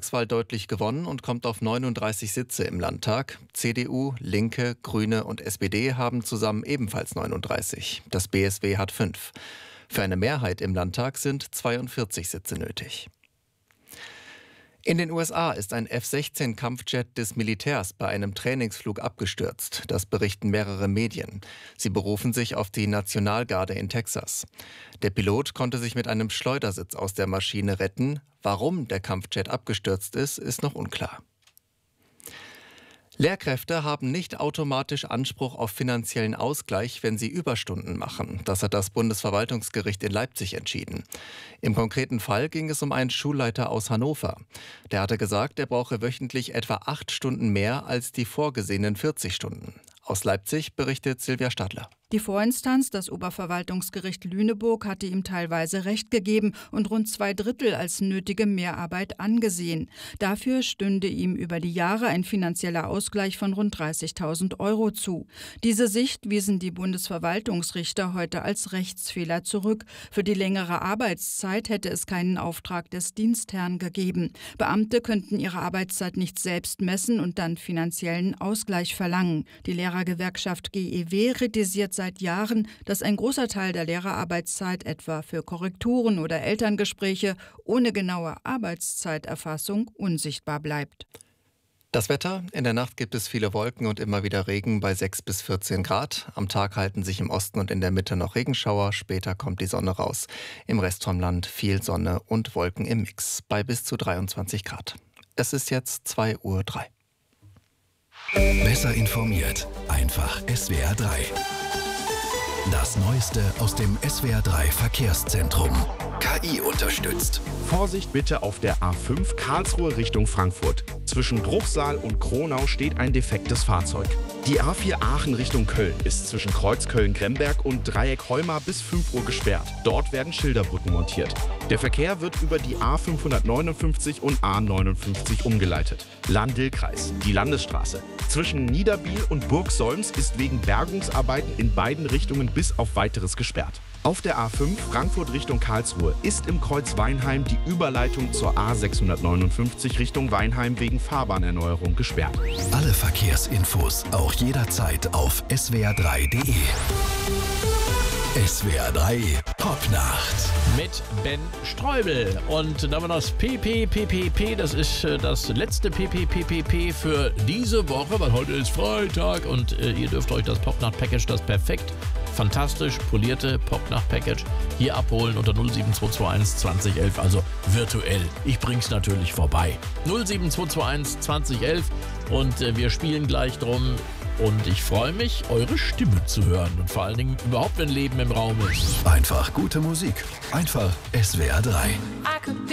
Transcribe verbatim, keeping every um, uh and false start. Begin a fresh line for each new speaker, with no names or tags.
Bundestagswahl deutlich gewonnen und kommt auf neununddreißig Sitze im Landtag. C D U, Linke, Grüne und S P D haben zusammen ebenfalls neununddreißig. Das B S W hat fünf. Für eine Mehrheit im Landtag sind zweiundvierzig Sitze nötig. In den U S A ist ein F sechzehn Kampfjet des Militärs bei einem Trainingsflug abgestürzt. Das berichten mehrere Medien. Sie berufen sich auf die Nationalgarde in Texas. Der Pilot konnte sich mit einem Schleudersitz aus der Maschine retten. Warum der Kampfjet abgestürzt ist, ist noch unklar. Lehrkräfte haben nicht automatisch Anspruch auf finanziellen Ausgleich, wenn sie Überstunden machen. Das hat das Bundesverwaltungsgericht in Leipzig entschieden. Im konkreten Fall ging es um einen Schulleiter aus Hannover. Der hatte gesagt, er brauche wöchentlich etwa acht Stunden mehr als die vorgesehenen vierzig Stunden. Aus Leipzig berichtet Silvia Stadler.
Die Vorinstanz, das Oberverwaltungsgericht Lüneburg, hatte ihm teilweise Recht gegeben und rund zwei Drittel als nötige Mehrarbeit angesehen. Dafür stünde ihm über die Jahre ein finanzieller Ausgleich von rund dreißigtausend Euro zu. Diese Sicht wiesen die Bundesverwaltungsrichter heute als Rechtsfehler zurück. Für die längere Arbeitszeit hätte es keinen Auftrag des Dienstherrn gegeben. Beamte könnten ihre Arbeitszeit nicht selbst messen und dann finanziellen Ausgleich verlangen. Die Lehrergewerkschaft G E W kritisiert seit Jahren, dass ein großer Teil der Lehrerarbeitszeit etwa für Korrekturen oder Elterngespräche ohne genaue Arbeitszeiterfassung unsichtbar bleibt.
Das Wetter: In der Nacht gibt es viele Wolken und immer wieder Regen bei sechs bis vierzehn Grad. Am Tag halten sich im Osten und in der Mitte noch Regenschauer. Später kommt die Sonne raus. Im Rest vom Land viel Sonne und Wolken im Mix bei bis zu dreiundzwanzig Grad. Es ist jetzt zwei Uhr drei.
Besser informiert, einfach S W R drei. Das Neueste aus dem S W R drei Verkehrszentrum. K I unterstützt.
Vorsicht bitte auf der A fünf Karlsruhe Richtung Frankfurt. Zwischen Bruchsal und Kronau steht ein defektes Fahrzeug. Die A vier Aachen Richtung Köln ist zwischen Kreuzköln-Gremberg und Dreieck Heumar bis fünf Uhr gesperrt. Dort werden Schilderbrücken montiert. Der Verkehr wird über die A fünfhundertneunundfünfzig und A neunundfünfzig umgeleitet. Lahn-Dill-Kreis, die Landesstraße. Zwischen Niederbiel und Burgsolms ist wegen Bergungsarbeiten in beiden Richtungen bis auf Weiteres gesperrt. Auf der A fünf Frankfurt Richtung Karlsruhe ist im Kreuz Weinheim die Überleitung zur A sechshundertneunundfünfzig Richtung Weinheim wegen Fahrbahnerneuerung gesperrt.
Alle Verkehrsinfos auch jederzeit auf S W R drei Punkt D E. S W R drei Popnacht.
Mit Ben Streubel. Und dann haben wir noch das P P P P P. Das ist äh, das letzte P P P P P für diese Woche, weil heute ist Freitag und äh, ihr dürft euch das Popnacht-Package, das perfekt, fantastisch polierte Popnacht-Package hier abholen unter null sieben zwei zwei eins zwanzig elf, also virtuell. Ich bring's natürlich vorbei. null sieben zwei zwei eins zwanzig elf und äh, wir spielen gleich drum. Und ich freue mich, eure Stimme zu hören und vor allen Dingen überhaupt, wenn Leben im Raum ist.
Einfach gute Musik. Einfach S W R drei.